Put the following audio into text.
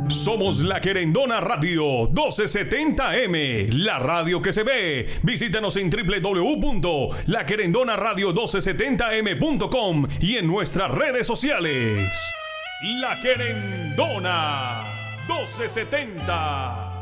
Somos La Querendona Radio 1270M, la radio que se ve. Visítanos en www.laquerendonaradio1270m.com y en nuestras redes sociales. La Querendona 1270.